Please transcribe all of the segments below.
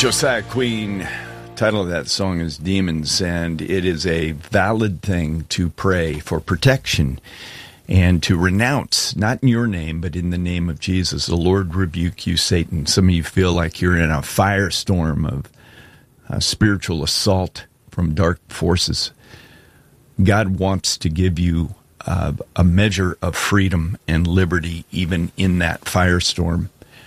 Josiah Queen, title of that song is Demons, and it is a valid thing to pray for protection and to renounce, not in your name, but in the name of Jesus. The Lord rebuke you, Satan. Some of you feel like you're in a firestorm of spiritual assault from dark forces. God wants to give you a measure of freedom and liberty even in that firestorm.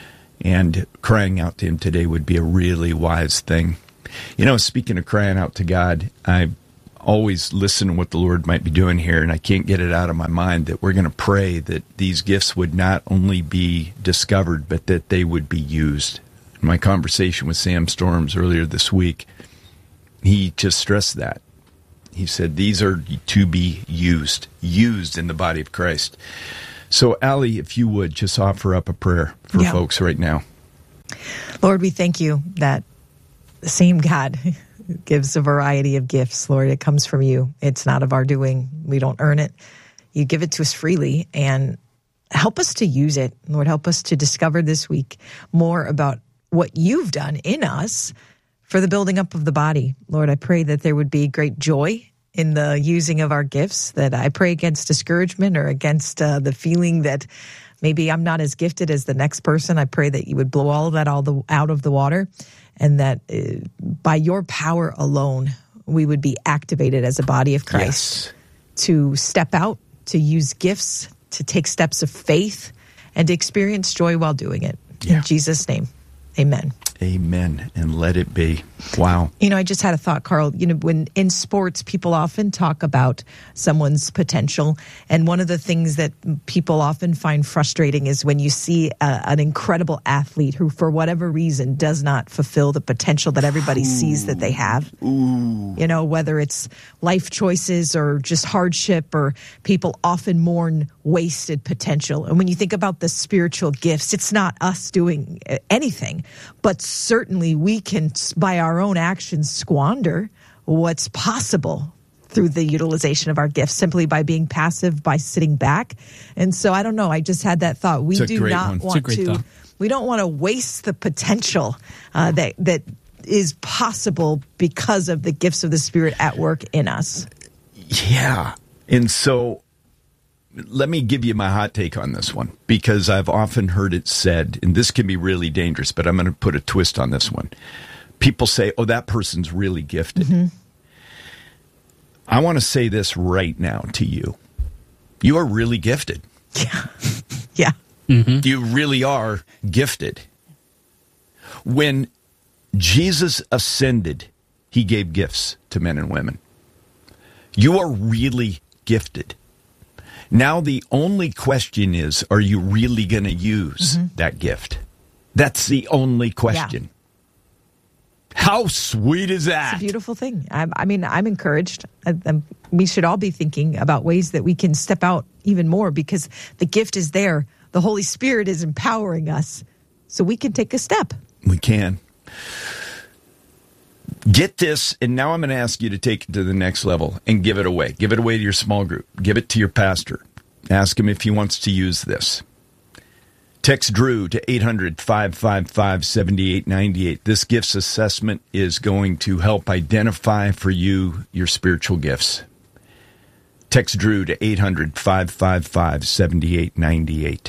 And crying out to him today would be a really wise thing. You know, speaking of crying out to God, I always listen to what the Lord might be doing here, and I can't get it out of my mind that we're going to pray that these gifts would not only be discovered, but that they would be used. In my conversation with Sam Storms earlier this week, he just stressed that. He said these are to be used in the body of Christ. So, Allie, if you would, just offer up a prayer for folks right now. Lord, we thank you that the same God gives a variety of gifts. Lord, it comes from you. It's not of our doing. We don't earn it. You give it to us freely, and help us to use it. Lord, help us to discover this week more about what you've done in us for the building up of the body. Lord, I pray that there would be great joy in the using of our gifts, that I pray against discouragement or against the feeling that maybe I'm not as gifted as the next person. I pray that you would blow all of that out of the water, and that by your power alone, we would be activated as a body of Christ to step out, to use gifts, to take steps of faith, and to experience joy while doing it. In Jesus' name, amen. Amen, and let it be. Wow. You know, I just had a thought, Carl. You know, when in sports, people often talk about someone's potential. And one of the things that people often find frustrating is when you see an incredible athlete who, for whatever reason, does not fulfill the potential that everybody sees that they have. You know, whether it's life choices or just hardship, or people often mourn wasted potential. And when you think about the spiritual gifts, it's not us doing anything, but certainly we can, by our own actions, squander what's possible through the utilization of our gifts, simply by being passive, by sitting back. And so I don't know, I just had that thought. We do not want to, we don't want to waste the potential that is possible because of the gifts of the Spirit at work in us. Yeah. And so let me give you my hot take on this one, because I've often heard it said, and this can be really dangerous, but I'm going to put a twist on this one. People say, oh, that person's really gifted. Mm-hmm. I want to say this right now to you. You are really gifted. Yeah. Yeah. Mm-hmm. You really are gifted. When Jesus ascended, he gave gifts to men and women. You are really gifted. Now, the only question is, are you really going to use that gift? That's the only question. Yeah. How sweet is that? It's a beautiful thing. I mean, I'm encouraged. We should all be thinking about ways that we can step out even more, because the gift is there. The Holy Spirit is empowering us, so we can take a step. We can. Get this, and now I'm going to ask you to take it to the next level and give it away. Give it away to your small group. Give it to your pastor. Ask him if he wants to use this. Text Drew to 800-555-7898. This gifts assessment is going to help identify for you your spiritual gifts. Text Drew to 800-555-7898.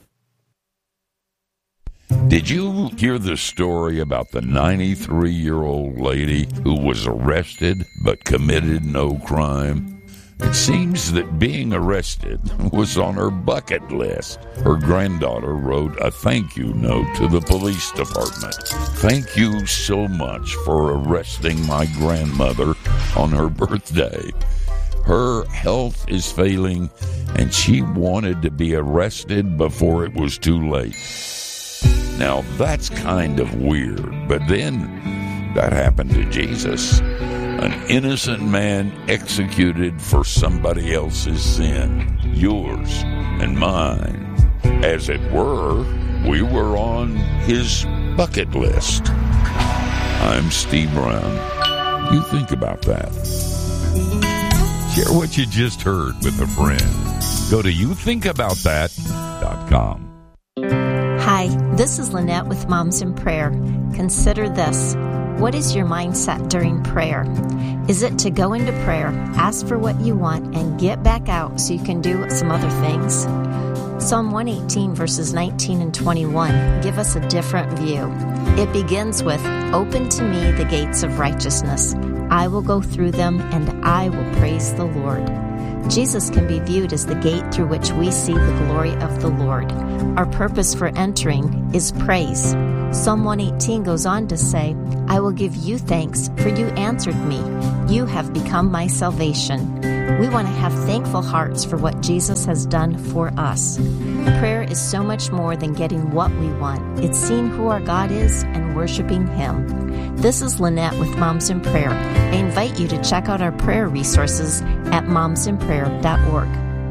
Did you hear the story about the 93-year-old lady who was arrested but committed no crime? It seems that being arrested was on her bucket list. Her granddaughter wrote a thank you note to the police department. Thank you so much for arresting my grandmother on her birthday. Her health is failing, and she wanted to be arrested before it was too late. Now, that's kind of weird, but then that happened to Jesus. An innocent man executed for somebody else's sin, yours and mine. As it were, we were on his bucket list. I'm Steve Brown. You think about that. Share what you just heard with a friend. Go to youthinkaboutthat.com. Hi, This is Lynette with Moms in Prayer. Consider this. What is your mindset during prayer? Is it to go into prayer, ask for what you want, and get back out so you can do some other things? Psalm 118 verses 19 and 21 give us a different view. It begins with, "Open to me the gates of righteousness. I will go through them and I will praise the Lord." Jesus can be viewed as the gate through which we see the glory of the Lord. Our purpose for entering is praise. Psalm 118 goes on to say, "I will give you thanks, for you answered me. You have become my salvation." We want to have thankful hearts for what Jesus has done for us. Prayer is so much more than getting what we want. It's seeing who our God is and worshiping Him. This is Lynette with Moms in Prayer. I invite you to check out our prayer resources at momsinprayer.org.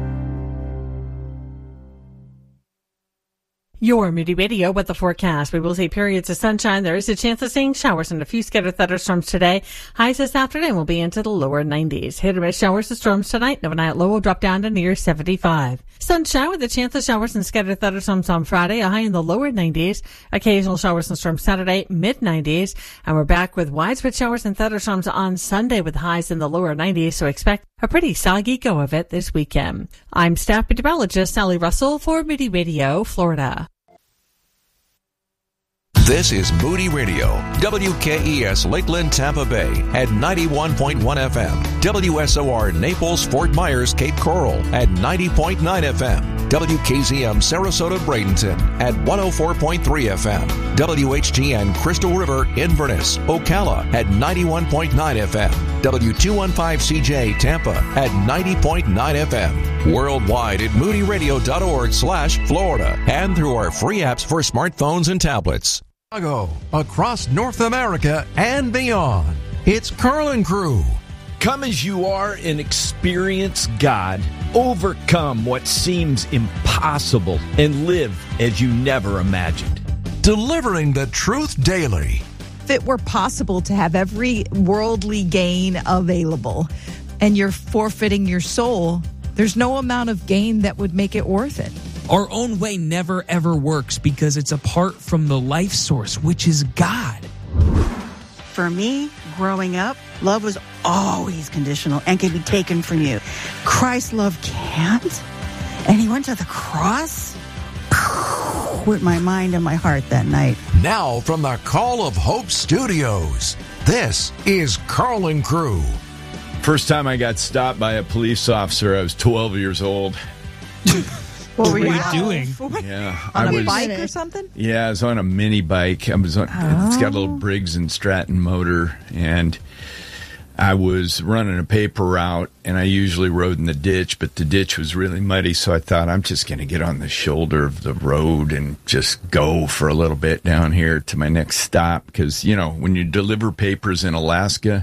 Your Moody Radio with the forecast. We will see periods of sunshine. There is a chance of seeing showers and a few scattered thunderstorms today. Highs this afternoon will be into the lower 90s. Hit or miss showers and storms tonight. Overnight low will drop down to near 75. Sunshine with a chance of showers and scattered thunderstorms on Friday. A high in the lower 90s. Occasional showers and storms Saturday, mid-90s. And we're back with widespread showers and thunderstorms on Sunday with highs in the lower 90s. So expect a pretty soggy go of it this weekend. I'm staff meteorologist Sally Russell for Moody Radio, Florida. This is Moody Radio, WKES Lakeland, Tampa Bay at 91.1 FM, WSOR Naples, Fort Myers, Cape Coral at 90.9 FM, WKZM Sarasota, Bradenton at 104.3 FM, WHTN Crystal River, Inverness, Ocala at 91.9 FM, W215CJ Tampa at 90.9 FM, worldwide at moodyradio.org/Florida and through our free apps for smartphones and tablets. Across North America and beyond, it's Carl and Crew. Come as you are and experience God. Overcome what seems impossible and live as you never imagined. Delivering the truth daily. If it were possible to have every worldly gain available and you're forfeiting your soul, there's no amount of gain that would make it worth it. Our own way never, ever works because it's apart from the life source, which is God. For me, growing up, love was always conditional and can be taken from you. Christ's love can't. And He went to the cross with my mind and my heart that night. Now from the Call of Hope Studios, this is Carl and Crew. First time I got stopped by a police officer, I was 12 years old. What were you doing? Yeah, On I a was, bike or something? Yeah, I was on a mini bike. I was on. It's got a little Briggs and Stratton motor, and I was running a paper route, and I usually rode in the ditch, but the ditch was really muddy, so I thought I'm just going to get on the shoulder of the road and just go for a little bit down here to my next stop, because, you know, when you deliver papers in Alaska,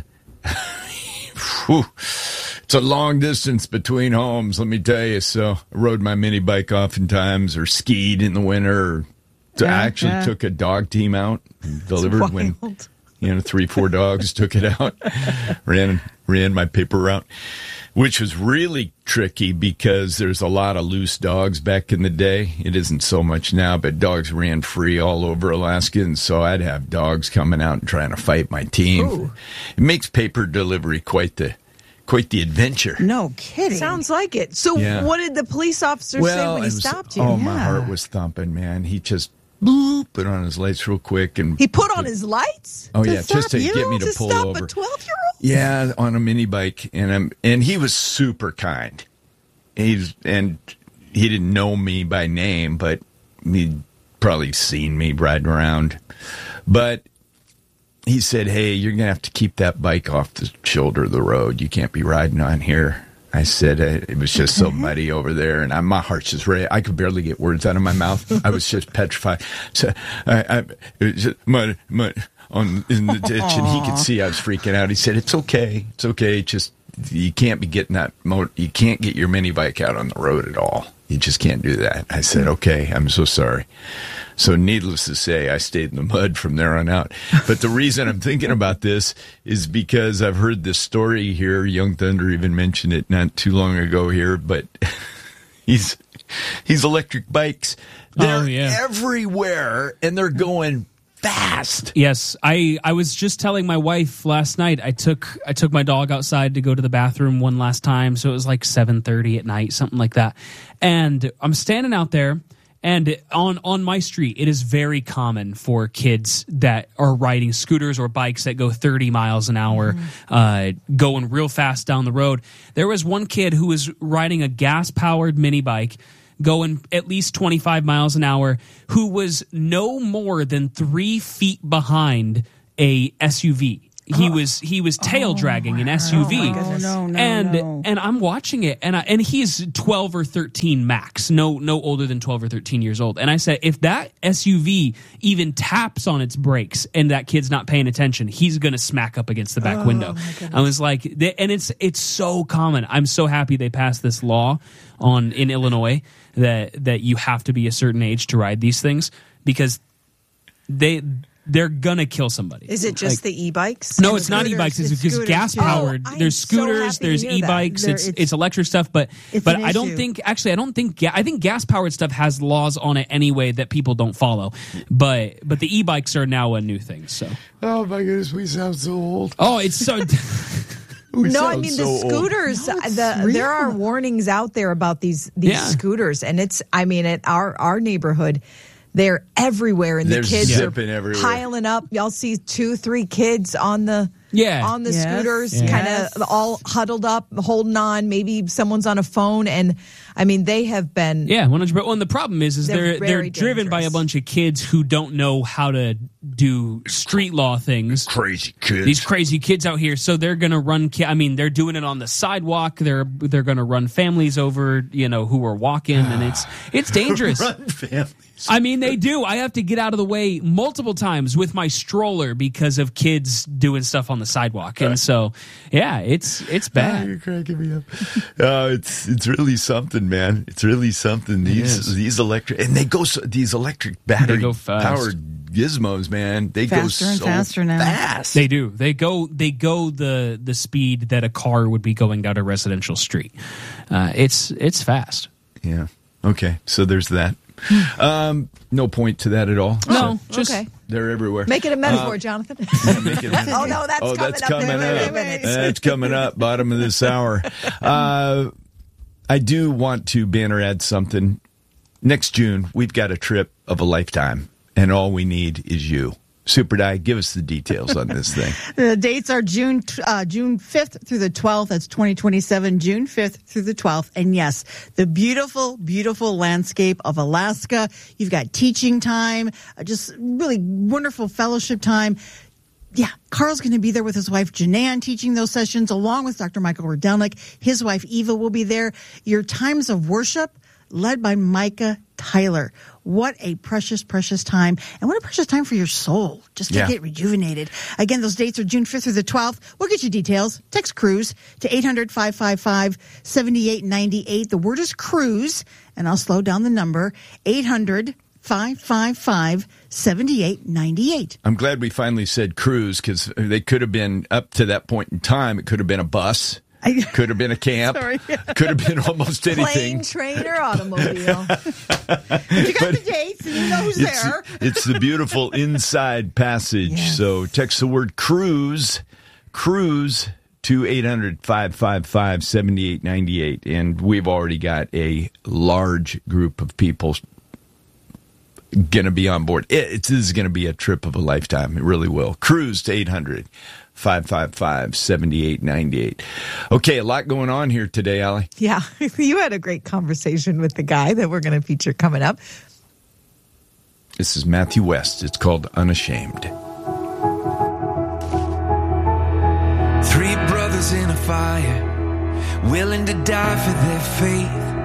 whew, it's a long distance between homes, let me tell you. So I rode my mini bike oftentimes, or skied in the winter, or I actually took a dog team out and delivered when, 3-4 dogs took it out, ran my paper route, which was really tricky because there's a lot of loose dogs back in the day. It isn't so much now, but dogs ran free all over Alaska, and so I'd have dogs coming out and trying to fight my team. Ooh. It makes paper delivery quite the adventure. No kidding. Sounds like it. So what did the police officer say when he stopped you? Oh, my heart was thumping, man. He just put on his lights real quick. And he put on his lights? Oh, yeah, just to get me to pull stop over. A 12-year-old? Yeah, on a mini bike. And he was super kind. And he didn't know me by name, but he'd probably seen me riding around. But he said, "Hey, you're going to have to keep that bike off the shoulder of the road. You can't be riding on here." I said, it was just so muddy over there, and my heart's just ready. I could barely get words out of my mouth. I was just petrified. So it was just mud in the ditch, and he could see I was freaking out. He said, "It's okay. It's okay. Just you can't be getting that you can't get your mini bike out on the road at all. You just can't do that." I said, "Okay, I'm so sorry." So needless to say, I stayed in the mud from there on out. But the reason I'm thinking about this is because I've heard this story here. Young Thunder even mentioned it not too long ago here, but he's electric bikes. They're everywhere, and they're going fast. Yes, I was just telling my wife last night. I took my dog outside to go to the bathroom one last time, so it was like 7:30 at night, something like that. And I'm standing out there, and on my street, it is very common for kids that are riding scooters or bikes that go 30 miles an hour, going real fast down the road. There was one kid who was riding a gas-powered mini bike, going at least 25 miles an hour, who was no more than 3 feet behind a SUV. He was tail dragging an SUV. And I'm watching it, and he's 12 or 13 max, no older than 12 or 13 years old. And I said, if that SUV even taps on its brakes and that kid's not paying attention, he's going to smack up against the back window. I was like, and it's so common. I'm so happy they passed this law in Illinois that you have to be a certain age to ride these things, because they're gonna kill somebody. Is it just the e-bikes? No, it's not e-bikes. It's just gas powered. There's scooters. There's e-bikes. It's electric stuff. But I don't think. Actually, I don't think. I think gas powered stuff has laws on it anyway that people don't follow. But the e-bikes are now a new thing. So. Oh my goodness, we sound so old. Oh, it's so. No, I mean the scooters. There are warnings out there about these scooters, and it's. I mean, at our neighborhood, they're everywhere, and the kids are piling up. Y'all see 2-3 kids on the scooters, kind of all huddled up, holding on. Maybe someone's on a phone, and I mean they have been 100%. Well, and the problem is they're driven by a bunch of kids who don't know how to do street law things. Crazy kids. These crazy kids out here. So they're gonna run. I mean, they're doing it on the sidewalk. They're gonna run families over. Who are walking, and it's dangerous. Run families. I mean, they do. I have to get out of the way multiple times with my stroller because of kids doing stuff on the sidewalk. And so, it's bad. You're cracking me up. It's really something, man. It's really something. These electric, and these electric battery powered gizmos, man. They faster go and so faster now. Fast. They do. They go the speed that a car would be going down a residential street. It's fast. Yeah. Okay. So there's that. No point to that at all. No, just they're everywhere. Make it a metaphor, Jonathan. Make it a metaphor. Oh no, that's coming up. That's coming up. Bottom of this hour. I do want to banner add something. Next June, we've got a trip of a lifetime, and all we need is you. Super Di, give us the details on this thing. The dates are June 5th through the 12th. That's 2027, June 5th through the 12th. And yes, the beautiful, beautiful landscape of Alaska. You've got teaching time, just really wonderful fellowship time. Yeah, Carl's going to be there with his wife, Janan, teaching those sessions, along with Dr. Michael Rodelnik. His wife, Eva, will be there. Your times of worship, led by Micah Tyler. What a precious, precious time. And what a precious time for your soul, just to get rejuvenated. Again, those dates are June 5th through the 12th. We'll get you details. Text CRUISE to 800-555-7898. The word is CRUISE, and I'll slow down the number, 800-555-7898. I'm glad we finally said cruise, because they could have been, up to that point in time, it could have been a bus. Could have been a camp. Could have been almost anything. Plane, train, or automobile. You got the dates, and you know who's there. It's the beautiful inside passage. Yes. So text the word cruise to 800-555-7898. And we've already got a large group of people going to be on board. This is going to be a trip of a lifetime. It really will. Cruise to 800-555-7898. Okay, a lot going on here today, Allie. Yeah, you had a great conversation with the guy that we're going to feature coming up. This is Matthew West. It's called Unashamed. 3 brothers in a fire, willing to die for their faith.